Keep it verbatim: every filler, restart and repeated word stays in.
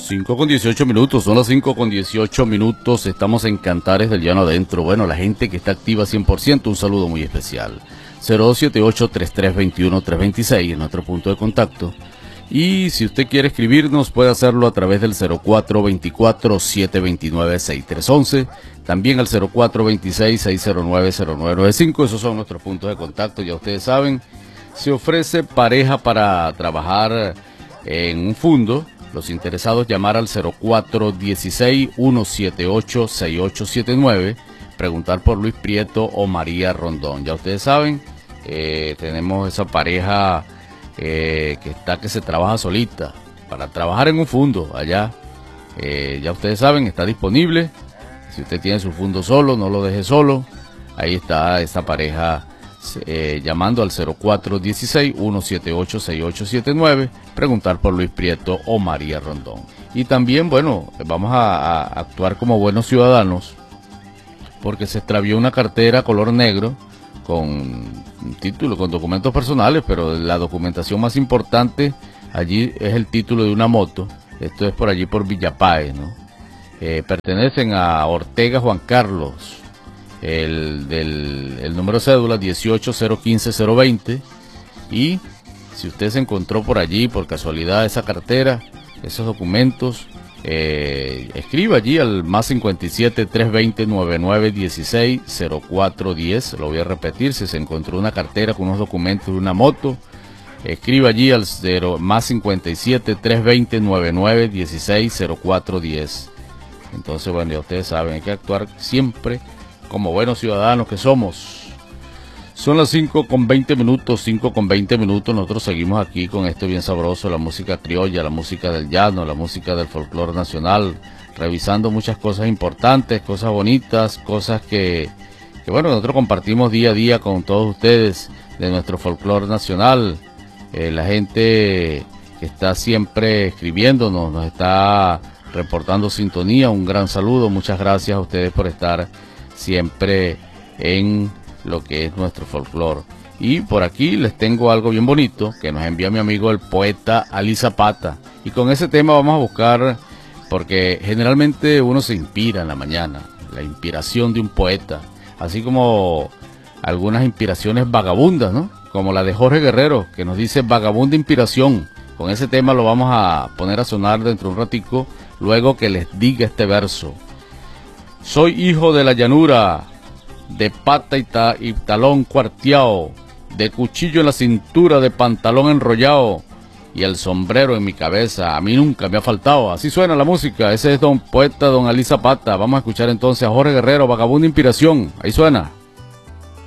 cinco con dieciocho minutos, son las cinco con dieciocho minutos, estamos en Cantares del Llano Adentro. Bueno, la gente que está activa cien por ciento, un saludo muy especial. cero dos siete ocho, tres tres dos uno, tres dos seis es nuestro punto de contacto. Y si usted quiere escribirnos, puede hacerlo a través del cero cuatro dos cuatro, siete dos nueve, seis tres uno uno, también al cero cuatro dos seis, seis cero nueve, cero nueve nueve cinco, esos son nuestros puntos de contacto, ya ustedes saben. Se ofrece pareja para trabajar en un fundo. Los interesados llamar al cero cuatro uno seis, uno siete ocho, seis ocho siete nueve, preguntar por Luis Prieto o María Rondón. Ya ustedes saben, eh, tenemos esa pareja eh, que está que se trabaja solita para trabajar en un fundo allá. Eh, ya ustedes saben, está disponible. Si usted tiene su fundo solo, no lo deje solo. Ahí está esta pareja. Eh, llamando al cero cuatro uno seis, uno siete ocho, seis ocho siete nueve, preguntar por Luis Prieto o María Rondón. Y también, bueno, vamos a, a actuar como buenos ciudadanos, porque se extravió una cartera color negro con título, con documentos personales, pero la documentación más importante allí es el título de una moto. Esto es por allí por Villapáez, ¿no? Eh, pertenecen a Ortega Juan Carlos. El, del, el número de cédula dieciocho cero quince cero veinte, y si usted se encontró por allí por casualidad esa cartera, esos documentos, eh, escriba allí al más cincuenta y siete, trescientos veinte, noventa y nueve, dieciséis, cero cuatro diez. Lo voy a repetir: si se encontró una cartera con unos documentos de una moto, escriba allí al cero, más cincuenta y siete, trescientos veinte, noventa y nueve, dieciséis, cero cuatro diez. Entonces, bueno, ya ustedes saben, hay que actuar siempre como buenos ciudadanos que somos. Son las cinco con veinte minutos, cinco con veinte minutos. Nosotros seguimos aquí con esto bien sabroso, la música criolla, la música del llano, la música del folclore nacional, revisando muchas cosas importantes, cosas bonitas, cosas que, que bueno, nosotros compartimos día a día con todos ustedes de nuestro folclore nacional. Eh, la gente que está siempre escribiéndonos, nos está reportando sintonía, un gran saludo, muchas gracias a ustedes por estar siempre en lo que es nuestro folclore. Y por aquí les tengo algo bien bonito que nos envía mi amigo el poeta Ali Zapata, y con ese tema vamos a buscar, porque generalmente uno se inspira en la mañana, la inspiración de un poeta, así como algunas inspiraciones vagabundas, ¿no? Como la de Jorge Guerrero, que nos dice vagabunda inspiración. Con ese tema lo vamos a poner a sonar dentro de un ratico, luego que les diga este verso. Soy hijo de la llanura, de pata y, ta y talón cuarteado, de cuchillo en la cintura, de pantalón enrollado, y el sombrero en mi cabeza a mí nunca me ha faltado. Así suena la música. Ese es don poeta, don Ali Zapata. Vamos a escuchar entonces a Jorge Guerrero, vagabunda inspiración. Ahí suena.